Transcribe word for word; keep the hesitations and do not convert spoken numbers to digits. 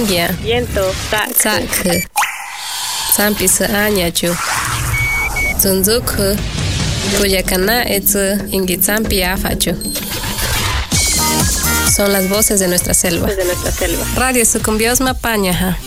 Ingia. Viento, sac. Sac. Zampi se añachu. Zunzuku. Cuyacana etsu ingizampi afachu. Son las voces de nuestra selva. De nuestra selva. Radio Sucumbiosma Pañaja.